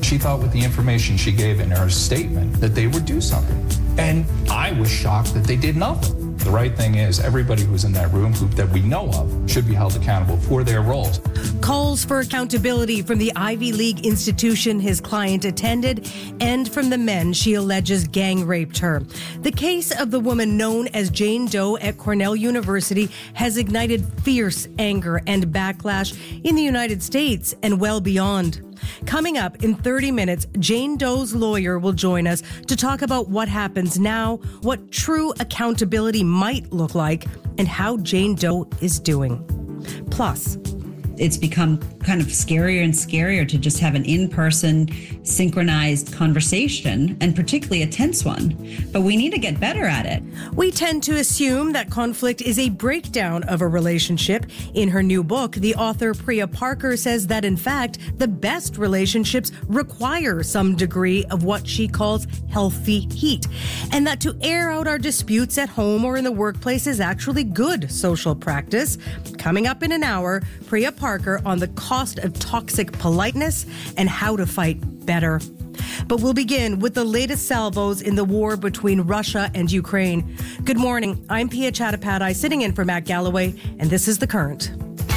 she thought with the information she gave in her statement that they would do something. And I was shocked that they did nothing. The right thing is everybody who's in that room that we know of should be held accountable for their roles. Calls for accountability from the Ivy League institution his client attended and from the men she alleges gang raped her. The case of the woman known as Jane Doe at Cornell University has ignited fierce anger and backlash in the United States and well beyond. Coming up in 30 minutes, Jane Doe's lawyer will join us to talk about what happens now, what true accountability might look like, and how Jane Doe is doing. Plus, it's become kind of scarier and scarier to just have an in-person synchronized conversation, and particularly a tense one. But we need to get better at it. We tend to assume that conflict is a breakdown of a relationship. In her new book, the author Priya Parker says that, in fact, the best relationships require some degree of what she calls healthy heat, and that to air out our disputes at home or in the workplace is actually good social practice. Coming up in an hour, Priya Parker on the cost of toxic politeness and how to fight better. But we'll begin with the latest salvos in the war between Russia and Ukraine. Good morning. I'm Pia Chattopadhyay, sitting in for Matt Galloway, and this is The Current.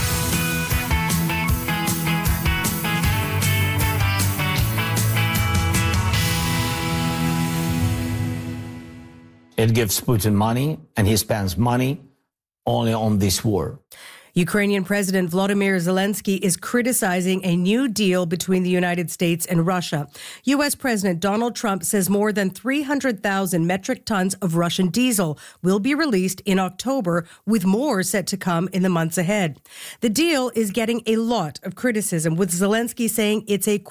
It gives Putin money, and he spends money only on this war. Ukrainian President Volodymyr Zelensky is criticizing a new deal between the United States and Russia. U.S. President Donald Trump says more than 300,000 metric tons of Russian diesel will be released in October, with more set to come in the months ahead. The deal is getting a lot of criticism, with Zelensky saying it's a,